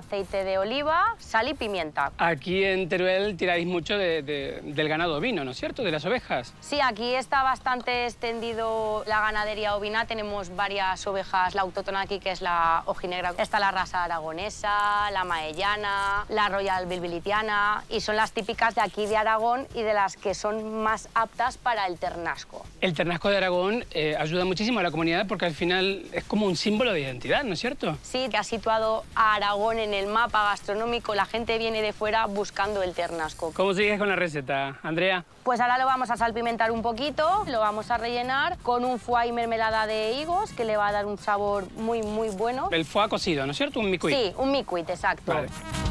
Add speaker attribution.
Speaker 1: aceite de oliva, sal y pimienta.
Speaker 2: Aquí en Teruel tiráis mucho del ganado ovino, ¿no es cierto? De las ovejas.
Speaker 1: Sí, aquí está bastante extendido la ganadería ovina. Tenemos varias ovejas. La autóctona aquí, que es la ojinegra. Está la raza aragonesa, la maellana, la royal bilbilitiana. Y son las típicas de aquí de Aragón y de las que son más aptas para el ternasco.
Speaker 2: El ternasco de Aragón ayuda muchísimo a la comunidad porque al final es como un símbolo de identidad, ¿no es cierto?
Speaker 1: Sí, que ha situado a Aragón en el mapa gastronómico. La gente viene de fuera buscando el ternasco.
Speaker 2: ¿Cómo sigues con la receta, Andrea?
Speaker 1: Pues ahora lo vamos a salpimentar un poquito, lo vamos a rellenar con un foie y mermelada de higos, que le va a dar un sabor muy, muy bueno.
Speaker 2: El foie cocido, ¿no es cierto? Un micuit.
Speaker 1: Sí, un micuit, exacto.
Speaker 2: Vale.